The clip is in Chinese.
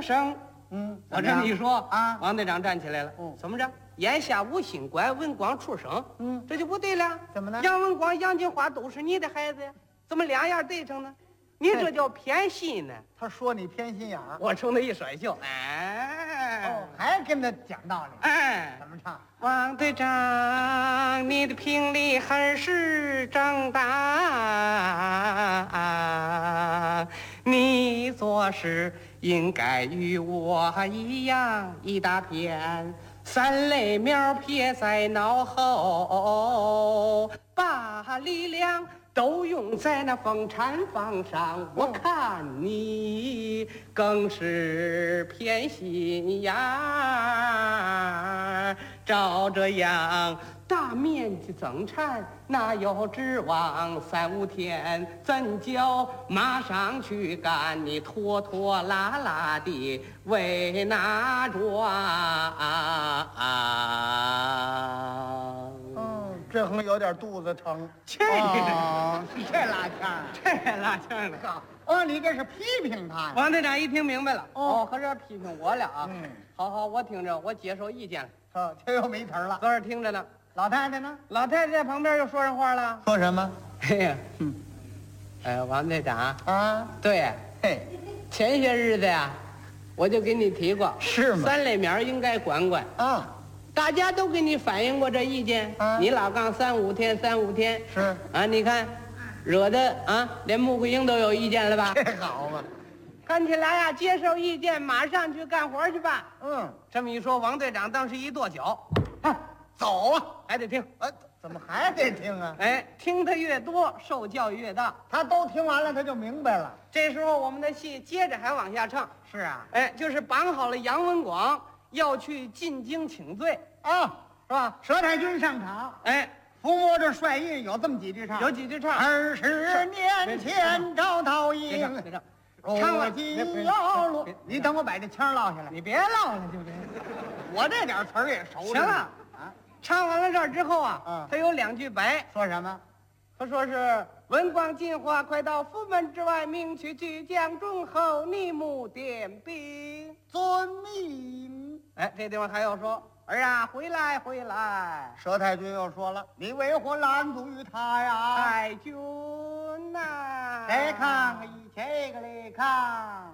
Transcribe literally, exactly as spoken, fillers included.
声。 嗯， 我这么一说啊， 王队长站起来了。 嗯， 怎么着？眼下无心官，文光出生。 嗯， 这就不对了。 怎么呢？ 杨文光、杨金花都是你的孩子呀，怎么两样对上呢？你这叫偏心呢。 他说你偏心眼儿， 我冲他一甩袖，哎， 哦，还跟他讲道理。 哎， 怎么唱？ 王队长，你的评理还是正当，你做事应该与我一样，一大片三类苗撇在脑后，把力量都用在那风产房上。我看你更是偏心眼儿，照这样大面积增产，哪有指望三五天怎叫马上去干？你拖拖拉拉的为哪桩？ 嗯，这横有点肚子疼。 这你哦，这拉腔儿， 这拉腔的。 哦，你这是批评他呀？ 王队长一听明白了， 哦哦，合着批评我了啊。 嗯， 好好，我听着，我接受意见了。 哦，这又没词儿了。 搁这听着呢。 老太太呢？ 老太太在旁边又说上话了。 说什么？ 嘿呀， 嗯， 哎，王队长， 啊， 对， 嘿， 前些日子呀，我就给你提过， 是吗？ 三类苗应该管管。 啊， 大家都给你反映过这意见， 啊你老杠三五天，三五天是啊，你看，惹得啊，连穆桂英都有意见了吧？ 这好嘛。 看起来呀，接受意见，马上去干活去吧。 嗯， 这么一说，王队长当时一跺脚， 啊，走啊！ 还得听。 啊，怎么还得听啊？ 哎，听得越多，受教育越大。 他都听完了，他就明白了。 这时候我们的戏接着还往下唱。 是啊， 哎，就是绑好了杨文广要去进京请罪， 啊， 是吧？ 佘太君上场， 哎， 伏魔这帅印有这么几句唱： 有几句唱。 二十年前招桃别唱， 营， 别唱， 如唱了今别别要落别。 你等我把这腔落下来， 你别唠了，就这。 我这点词儿也熟。 行了， 啊， 唱完了这儿之后啊， 嗯他有两句白， 说什么？ 他说是文广进化，快到府门之外，命去巨将忠厚，逆目点兵。 遵命。 哎，这地方还要说儿啊，回来回来， 佘太君又说了：“你为何拦阻于他呀？” 太君呐、 来看个一切个来看，